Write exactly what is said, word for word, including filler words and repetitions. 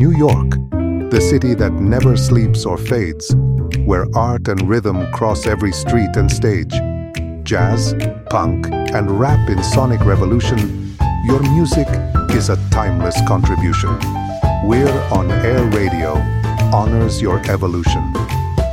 New York, the city that never sleeps or fades, where art and rhythm cross every street and stage. Jazz, punk, and rap in sonic revolution, your music is a timeless contribution. We're On Air Radio, honors your evolution.